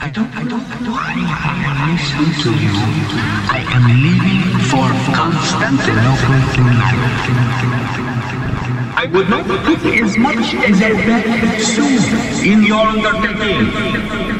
listen to you. I am leaving for Constantinople tonight. I would not put as much as a bet soon in your undertaking.